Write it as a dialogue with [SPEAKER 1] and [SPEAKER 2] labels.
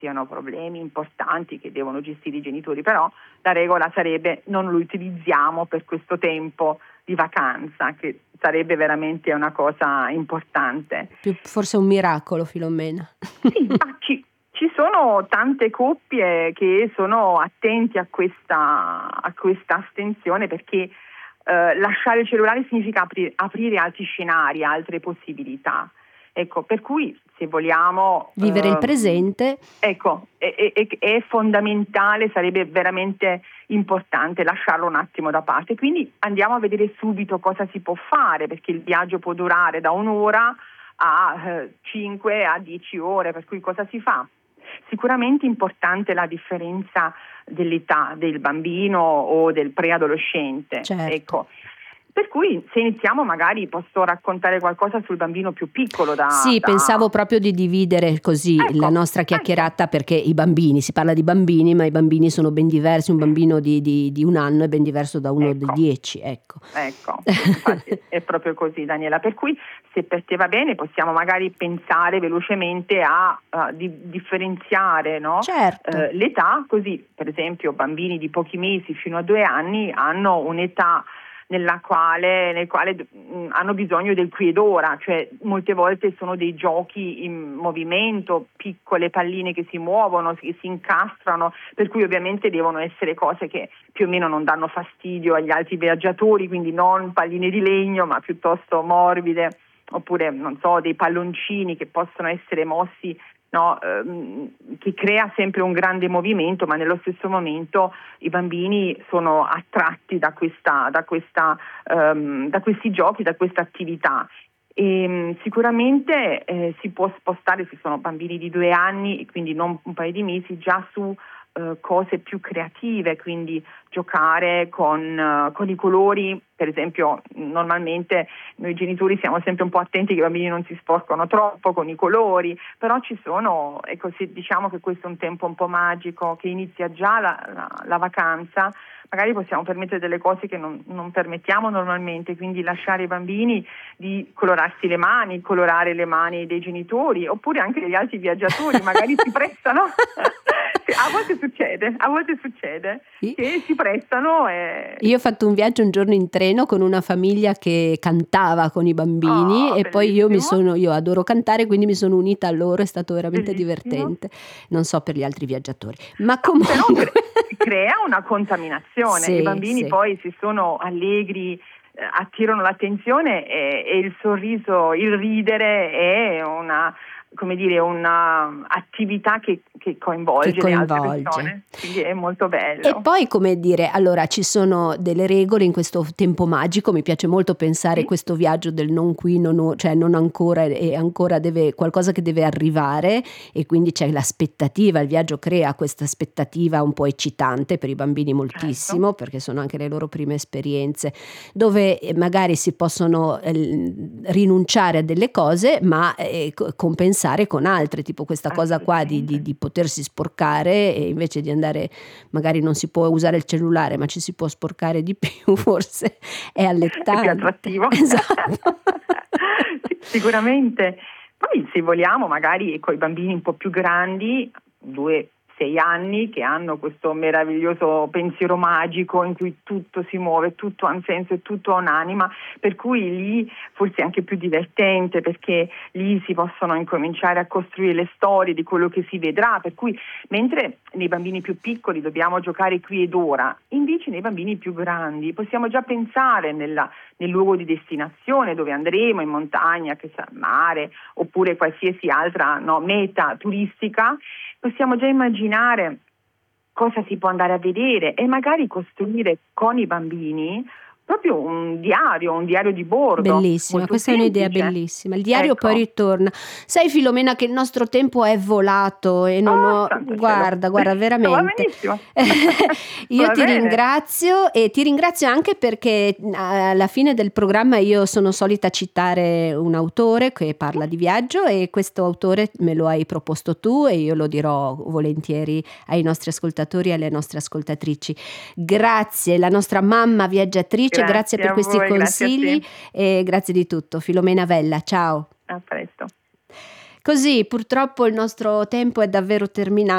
[SPEAKER 1] siano problemi importanti che devono gestire i genitori, però la regola sarebbe non lo utilizziamo per questo tempo di vacanza, che sarebbe veramente una cosa importante.
[SPEAKER 2] Forse un miracolo, Filomena.
[SPEAKER 1] Sì, ma ci sono tante coppie che sono attenti a questa astensione, perché lasciare il cellulare significa aprire altri scenari, altre possibilità. Ecco, per cui se vogliamo
[SPEAKER 2] vivere il presente,
[SPEAKER 1] ecco, è fondamentale, sarebbe veramente importante lasciarlo un attimo da parte. Quindi andiamo a vedere subito cosa si può fare, perché il viaggio può durare da un'ora a 5 a 10 ore, per cui cosa si fa? Sicuramente importante la differenza dell'età del bambino o del preadolescente.
[SPEAKER 2] certo.
[SPEAKER 1] Ecco. Per cui se iniziamo, magari posso raccontare qualcosa sul bambino più piccolo
[SPEAKER 2] Sì, pensavo proprio di dividere così la nostra chiacchierata, perché i bambini, si parla di bambini, ma i bambini sono ben diversi. Un bambino di 1 anno è ben diverso da uno di 10, ecco.
[SPEAKER 1] Infatti è proprio così, Daniela, per cui se per te va bene possiamo magari pensare velocemente a differenziare, no?
[SPEAKER 2] Certo.
[SPEAKER 1] L'età, così per esempio bambini di pochi mesi fino a 2 anni hanno un'età nel quale hanno bisogno del qui ed ora, cioè molte volte sono dei giochi in movimento, piccole palline che si muovono, che si incastrano, per cui ovviamente devono essere cose che più o meno non danno fastidio agli altri viaggiatori, quindi non palline di legno ma piuttosto morbide, oppure non so, dei palloncini che possono essere mossi, no, che crea sempre un grande movimento, ma nello stesso momento i bambini sono attratti da questi giochi, da questa attività. E sicuramente si può spostare, se sono bambini di 2 anni e quindi non un paio di mesi, già su cose più creative, quindi giocare con i colori. Per esempio, normalmente noi genitori siamo sempre un po' attenti che i bambini non si sporcano troppo con i colori, però ci sono, ecco, diciamo che questo è un tempo un po' magico che inizia già la vacanza. Magari possiamo permettere delle cose che non permettiamo normalmente, quindi lasciare ai bambini di colorarsi le mani, colorare le mani dei genitori, oppure anche degli altri viaggiatori, magari si prestano. A volte succede che si prestano.
[SPEAKER 2] Io ho fatto un viaggio un giorno in treno con una famiglia che cantava con i bambini, e poi io adoro cantare, quindi mi sono unita a loro, è stato veramente divertente. Non so per gli altri viaggiatori, ma comunque
[SPEAKER 1] però crea una contaminazione.
[SPEAKER 2] Sì,
[SPEAKER 1] i bambini poi, se sono allegri, attirano l'attenzione, e il sorriso, il ridere è una attività che coinvolge le altre persone, quindi è molto bello.
[SPEAKER 2] E poi, come dire, allora ci sono delle regole in questo tempo magico. Mi piace molto pensare questo viaggio del non qui, cioè non ancora, e ancora qualcosa che deve arrivare, e quindi c'è l'aspettativa. Il viaggio crea questa aspettativa un po' eccitante per i bambini, moltissimo, perché sono anche le loro prime esperienze, dove magari si possono rinunciare a delle cose, ma compensare con altre, tipo questa cosa qua di potersi sporcare, e invece di andare, magari non si può usare il cellulare ma ci si può sporcare di più, forse è allettante,
[SPEAKER 1] è più attrattivo.
[SPEAKER 2] Esatto.
[SPEAKER 1] Sicuramente. Poi, se vogliamo, magari con i bambini un po' più grandi, 2-6 anni, che hanno questo meraviglioso pensiero magico in cui tutto si muove, tutto ha un senso e tutto ha un'anima, per cui lì forse è anche più divertente, perché lì si possono incominciare a costruire le storie di quello che si vedrà, per cui mentre nei bambini più piccoli dobbiamo giocare qui ed ora, invece nei bambini più grandi possiamo già pensare nel luogo di destinazione dove andremo, in montagna, che sia al mare, oppure qualsiasi altra meta turistica. Possiamo già immaginare cosa si può andare a vedere e magari costruire con i bambini proprio un diario di bordo.
[SPEAKER 2] Bellissima, questa è un'idea bellissima. Il diario poi ritorna. Sai, Filomena, che il nostro tempo è volato e non ho... Guarda, veramente. Io ti ringrazio, e ti ringrazio anche perché alla fine del programma io sono solita citare un autore che parla di viaggio, e questo autore me lo hai proposto tu, e io lo dirò volentieri ai nostri ascoltatori e alle nostre ascoltatrici. Grazie, la nostra mamma viaggiatrice. Grazie per questi consigli, e grazie di tutto. Filomena Vella, ciao.
[SPEAKER 1] A presto.
[SPEAKER 2] Così, purtroppo il nostro tempo è davvero terminato.